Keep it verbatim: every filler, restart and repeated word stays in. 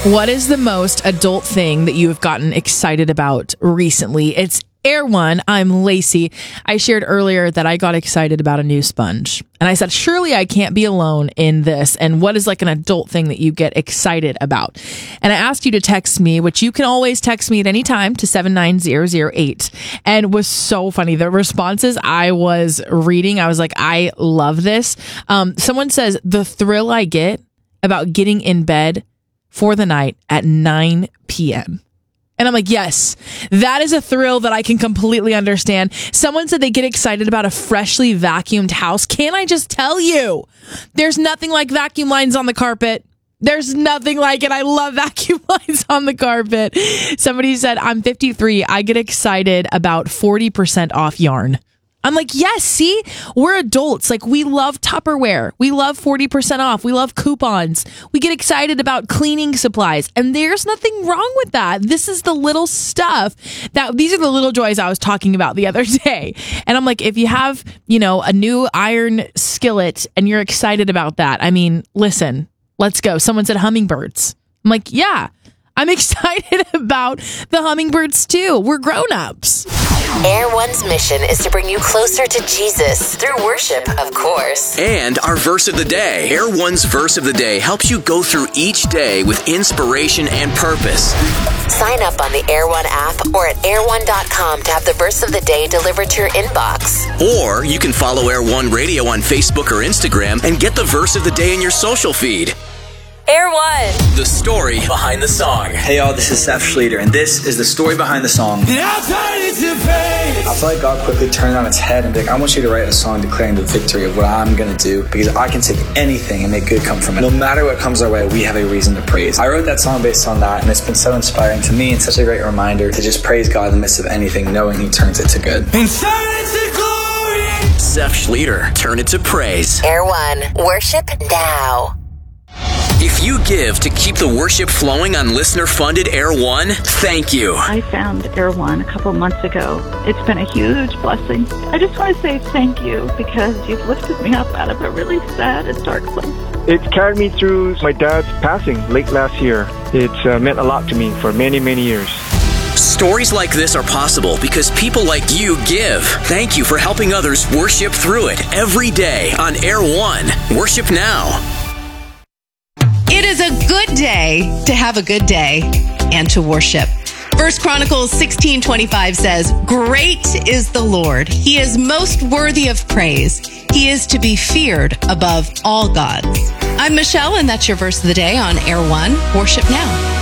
What is the most adult thing that you have gotten excited about recently? It's Air One. I'm Lacey. I shared earlier that I got excited about a new sponge. And I said, surely I can't be alone in this. And what is like an adult thing that you get excited about? And I asked you to text me, which you can always text me at any time to seven nine zero zero eight. And it was so funny. The responses I was reading, I was like, I love this. Um, someone says, the thrill I get about getting in bed for the night at nine p.m. And I'm like, yes, that is a thrill that I can completely understand. Someone said they get excited about a freshly vacuumed house. Can I just tell you, there's nothing like vacuum lines on the carpet. There's nothing like it. I love vacuum lines on the carpet. Somebody said, I'm fifty-three. I get excited about forty percent off yarn. I'm like, yes, see, we're adults. Like, we love Tupperware. We love forty percent off. We love coupons. We get excited about cleaning supplies. And there's nothing wrong with that. This is the little stuff that, these are the little joys I was talking about the other day. And I'm like, if you have, you know, a new iron skillet and you're excited about that, I mean, listen, let's go. Someone said hummingbirds. I'm like, yeah, I'm excited about the hummingbirds too. We're grown-ups. Air One's mission is to bring you closer to Jesus through worship, of course. And our verse of the day. Air One's verse of the day helps you go through each day with inspiration and purpose. Sign up on the Air One app or at air one dot com to have the verse of the day delivered to your inbox. Or you can follow Air One Radio on Facebook or Instagram and get the verse of the day in your social feed. Air One. The story behind the song. Hey y'all, this is Seth Schleter, and this is the story behind the song. I feel like God quickly turned it on its head and be like, I want you to write a song declaring the victory of what I'm going to do, because I can take anything and make good come from it. No matter what comes our way, we have a reason to praise. I wrote that song based on that, and it's been so inspiring to me and such a great reminder to just praise God in the midst of anything, knowing He turns it to good. Seth Schleter, turn it to praise. Air One, worship now. If you give to keep the worship flowing on listener-funded Air One, thank you. I found Air One a couple months ago. It's been a huge blessing. I just want to say thank you because you've lifted me up out of a really sad and dark place. It's carried me through my dad's passing late last year. It's uh, meant a lot to me for many, many years. Stories like this are possible because people like you give. Thank you for helping others worship through it every day on Air One. Worship now. It is a good day to have a good day and to worship. First Chronicles sixteen twenty-five says, "Great is the Lord. He is most worthy of praise. He is to be feared above all gods." I'm Michelle, and that's your verse of the day on Air One. Worship now.